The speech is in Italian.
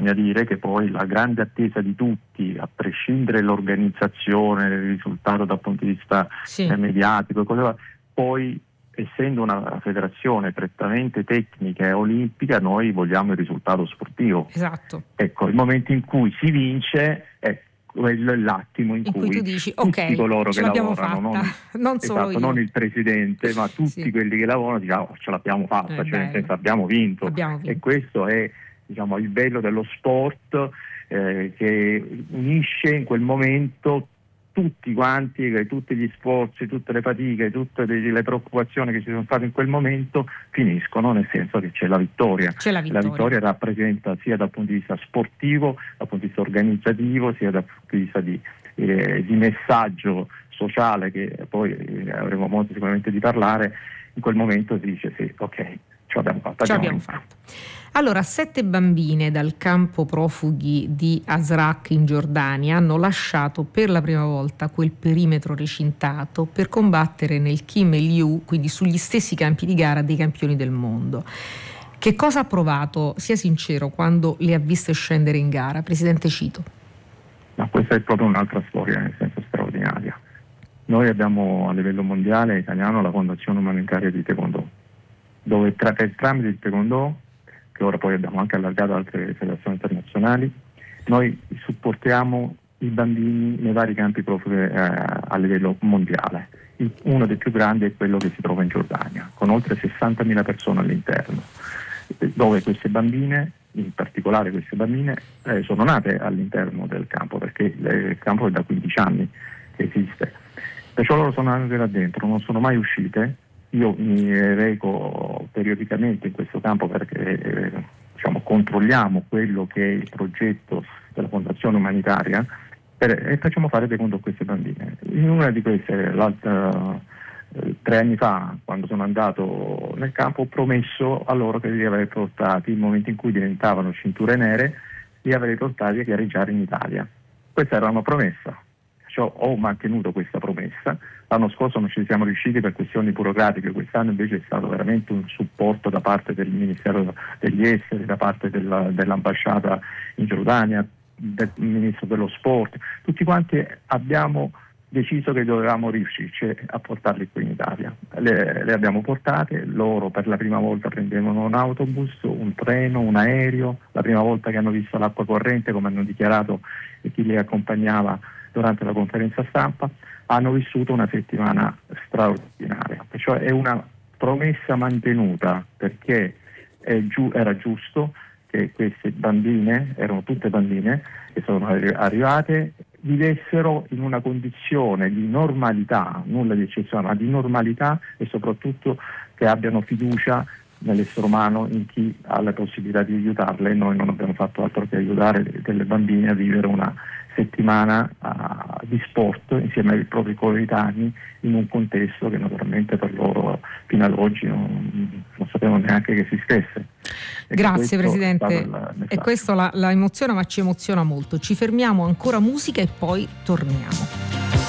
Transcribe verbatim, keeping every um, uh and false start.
bisogna dire che poi la grande attesa di tutti, a prescindere dall'organizzazione, il risultato dal punto di vista sì. eh, mediatico, poi essendo una federazione prettamente tecnica e olimpica, noi vogliamo il risultato sportivo. Esatto. Ecco, il momento in cui si vince è quello è l'attimo in, in cui, cui tu dici tutti ok, coloro ce che l'abbiamo lavorano, fatta, non, non solo esatto, io. non il presidente, ma tutti Sì. quelli che lavorano dicono oh, ce l'abbiamo fatta, È cioè nel bello. senso abbiamo vinto. Abbiamo vinto. E questo è, diciamo, il bello dello sport, eh, che unisce in quel momento tutti quanti, tutti gli sforzi, tutte le fatiche, tutte le, le preoccupazioni che ci sono state in quel momento finiscono, nel senso che c'è la vittoria. C'è la vittoria. La vittoria rappresenta sia dal punto di vista sportivo, dal punto di vista organizzativo, sia dal punto di vista di, eh, di messaggio sociale, che poi eh, avremo modo sicuramente di parlare. In quel momento si dice sì, ok, ce l'abbiamo fatta. Ce l'abbiamo fatta. Allora, sette bambine dal campo profughi di Azraq in Giordania hanno lasciato per la prima volta quel perimetro recintato per combattere nel Kim Il-Liu, quindi sugli stessi campi di gara dei campioni del mondo. Che cosa ha provato, sia sincero, quando le ha viste scendere in gara? Presidente Cito. Ma questa è proprio un'altra storia, nel senso straordinaria. Noi abbiamo a livello mondiale italiano la Fondazione Umanitaria di Taekwondo, dove tra, per tramite il Taekwondo, che ora poi abbiamo anche allargato a altre federazioni internazionali, noi supportiamo i bambini nei vari campi profughi eh, a livello mondiale. Il, uno dei più grandi è quello che si trova in Giordania, con oltre sessantamila persone all'interno, dove queste bambine, in particolare queste bambine, eh, sono nate all'interno del campo, perché il campo è da quindici anni che esiste. Perciò loro sono andate là dentro, non sono mai uscite. Io mi reco periodicamente in questo campo perché eh, diciamo, controlliamo quello che è il progetto della Fondazione Umanitaria per, e facciamo fare secondo queste bambine. In una di queste, l'altra, eh, tre anni fa, quando sono andato nel campo, ho promesso a loro che li avrei portati, nel momento in cui diventavano cinture nere, li avrei portati a gareggiare in Italia. Questa era una promessa. Ho mantenuto questa promessa. L'anno scorso non ci siamo riusciti per questioni burocratiche, quest'anno invece è stato veramente un supporto da parte del Ministero degli Esteri, da parte della, dell'ambasciata in Giordania, del Ministro dello Sport. Tutti quanti abbiamo deciso che dovevamo riuscirci a portarli qui in Italia. Le, le abbiamo portate, loro per la prima volta prendevano un autobus, un treno, un aereo, la prima volta che hanno visto l'acqua corrente, come hanno dichiarato chi li accompagnava durante la conferenza stampa, hanno vissuto una settimana straordinaria. Perciò è una promessa mantenuta, perché è giu- era giusto che queste bambine, erano tutte bambine che sono arri- arrivate, vivessero in una condizione di normalità, nulla di eccezionale, ma di normalità, e soprattutto che abbiano fiducia nell'essere umano, in chi ha la possibilità di aiutarle. Noi non abbiamo fatto altro che aiutare delle bambine a vivere una settimana uh, di sport insieme ai propri coetanei in un contesto che naturalmente per loro fino ad oggi non, non sapevano neanche che esistesse. E grazie Presidente, e questo la, la emoziona, ma ci emoziona molto. Ci fermiamo, ancora musica e poi torniamo.